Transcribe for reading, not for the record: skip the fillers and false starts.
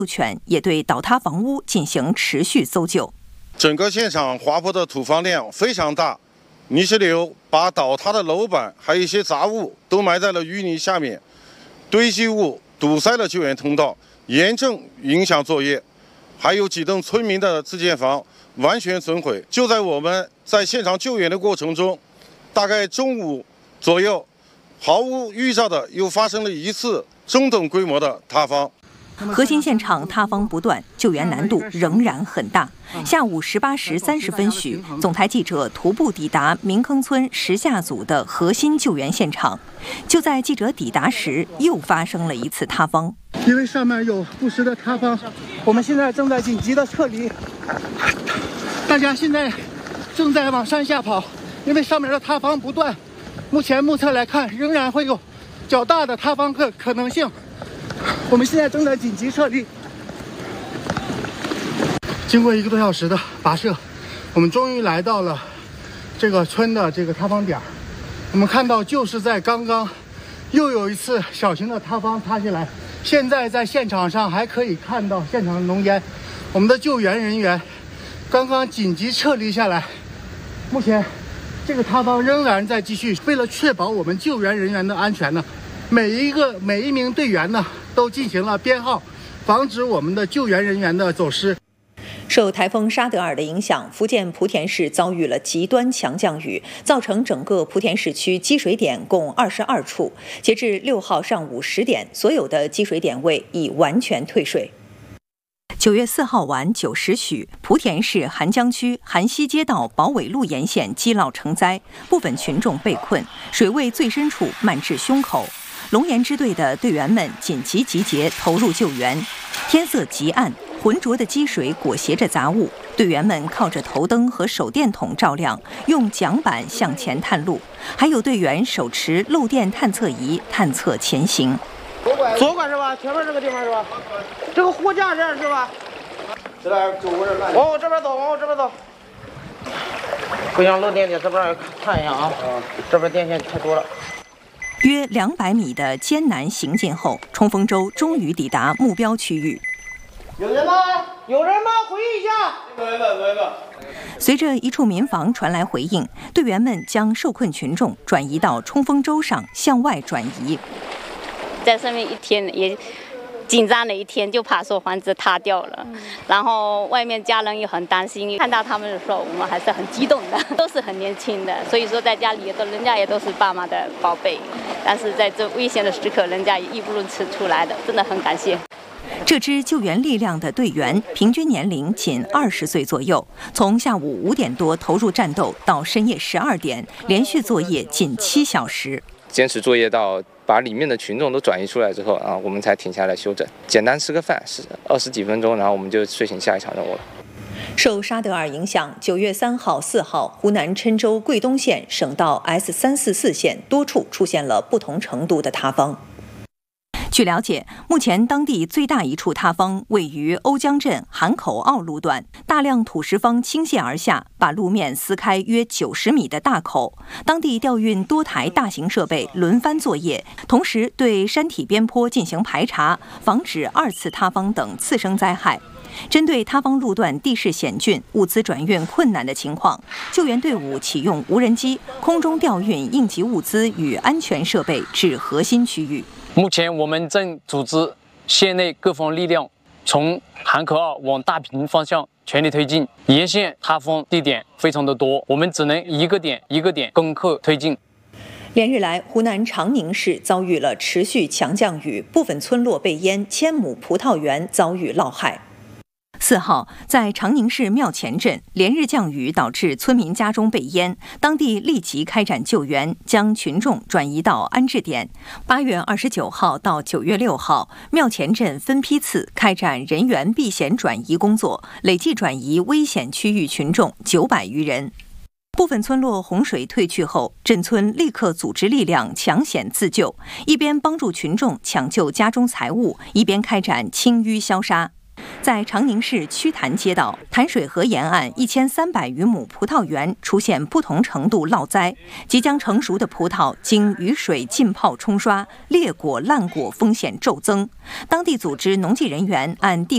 犬也对倒塌房屋进行持续搜救。 整个现场滑坡的土方量非常大，泥石流把倒塌的楼板还有一些杂物都埋在了淤泥下面，堆积物堵塞了救援通道，严重影响作业。还有几栋村民的自建房完全损毁。就在我们在现场救援的过程中，大概中午左右，毫无预兆的又发生了一次中等规模的塌方。 核心现场塌方不断，救援难度仍然很大。下午18时30分许，总台记者徒步抵达民坑村石下组的核心救援现场。就在记者抵达时，又发生了一次塌方。 因为上面有不时的塌方，我们现在正在紧急的撤离。大家现在正在往山下跑，因为上面的塌方不断。目前目测来看，仍然会有较大的塌方可能性。我们现在正在紧急撤离。经过1个多小时的跋涉，我们终于来到了这个村的这个塌方点。我们看到就是在刚刚又有一次小型的塌方塌下来，现在在现场上还可以看到现场的浓烟。我们的救援人员刚刚紧急撤离下来，目前这个塌方仍然在继续。为了确保我们救援人员的安全呢，每一名队员呢都进行了编号，防止我们的救援人员的走失。 受台风沙德尔的影响，福建莆田市遭遇了极端强降雨，造成整个莆田市区积水点共22处。截至6号上午10点，所有的积水点位已完全退水。9月4号晚9时许，莆田市韩江区韩溪街道宝尾路沿线积涝成灾，部分群众被困，水位最深处漫至胸口。龙岩支队的队员们紧急集结，投入救援。天色极暗，浑浊的积水裹挟着杂物，队员们靠着头灯和手电筒照亮，用桨板向前探路，还有队员手持漏电探测仪探测前行。 左拐是吧？前面这个地方是吧？这个货架这儿是吧？这边走过这来，往我这边走，往我这边走。不行，漏电点这边看一下啊，这边电线太多了。 约200米的艰难行进后，冲锋舟终于抵达目标区域。 有人吗？有人吗？回应一下。来了。 随着一处民房传来回应，队员们将受困群众转移到冲锋舟上，向外转移。 在上面一天也紧张了一天，就怕说房子塌掉了，然后外面家人也很担心。看到他们的时候，我们还是很激动的，都是很年轻的，所以说在家里人家也都是爸妈的宝贝，但是在这危险的时刻，人家也义不容辞出来的，真的很感谢。 这支救援力量的队员平均年龄仅20岁左右，从下午5点多投入战斗到深夜12点，连续作业近7小时， 坚持作业到把里面的群众都转移出来之后我们才停下来休整，简单吃个饭是20几分钟，然后我们就睡醒下一场任务了。 受沙德尔影响，9月3号、4号，湖南郴州桂东县省道 S344线多处出现了不同程度的塌方。据了解，目前当地最大一处塌方位于瓯江镇韩口坳路段，大量土石方倾泻而下，把路面撕开约90米的大口。当地调运多台大型设备轮番作业，同时对山体边坡进行排查，防止2次塌方等次生灾害。针对塌方路段地势险峻、物资转运困难的情况，救援队伍启用无人机空中调运应急物资与安全设备至核心区域。 目前我们正组织县内各方力量从韩口坳往大坪方向全力推进，沿线塌方地点非常的多，我们只能一个点一个点攻克推进。 连日来，湖南长宁市遭遇了持续强降雨，部分村落被淹，1000亩葡萄园遭遇涝害。4号，在长宁市庙前镇，连日降雨导致村民家中被淹，当地立即开展救援，将群众转移到安置点。8月29号到9月6号，庙前镇分批次开展人员避险转移工作，累计转移危险区域群众900余人。部分村落洪水退去后，镇村立刻组织力量抢险自救，一边帮助群众抢救家中财物，一边开展清淤消杀。在长宁市曲潭街道潭水河沿岸1300余亩葡萄园出现不同程度涝灾，即将成熟的葡萄经雨水浸泡冲刷，裂果烂果风险骤增。当地组织农技人员按地